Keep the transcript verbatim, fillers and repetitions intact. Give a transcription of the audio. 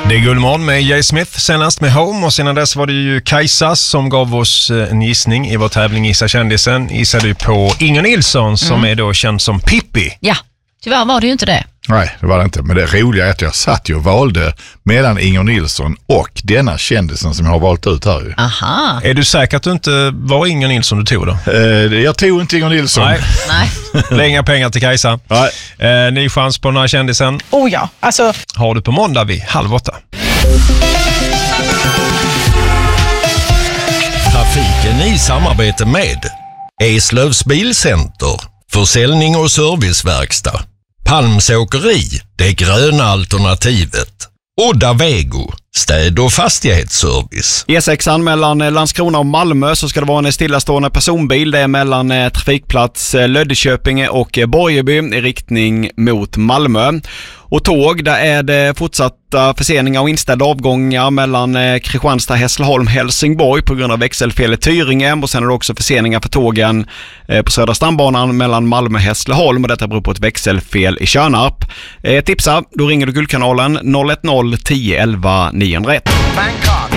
Det är Guldmorgon med Jay Smith senast med Home, och sedan dess var det ju Kajsa som gav oss en gissning i vår tävling Gissa kändisen. Gissade ju på Inger Nilsson som mm. är då känd som Pippi. Ja, tyvärr var det ju inte det. Nej, det var det inte. Men det roliga är att jag satt ju och valde mellan Inger Nilsson och denna kändisen som jag har valt ut här ju. Aha. Är du säker att du inte var Inger Nilsson du tog då? Eh, jag tog inte Inger Nilsson. Nej. Nej. Det är inga pengar till Kajsa. Nej. Eh, ny chans på den här kändisen. Oh ja, alltså. Har du på måndag vid halv åtta. Trafiken i samarbete med Eslövs Bilcenter, försäljning och serviceverkstad. Palms åkeri, det gröna alternativet. Odda Vego, städ- och fastighetsservice. E sex mellan Landskrona och Malmö så ska det vara en stillastående personbil. Det är mellan trafikplats Löddeköpinge och Borgeby i riktning mot Malmö. Och tåg, där är det fortsatta förseningar och inställda avgångar mellan Kristianstad, Hässleholm, Helsingborg på grund av växelfel i Tyringe. Och sen är det också förseningar för tågen på Södra stambanan mellan Malmö och Hässleholm. Och detta beror på ett växelfel i Tjörnarp. Eh, tipsa, då ringer du Guldkanalen noll ett noll tio elva niohundraett. Bangkok.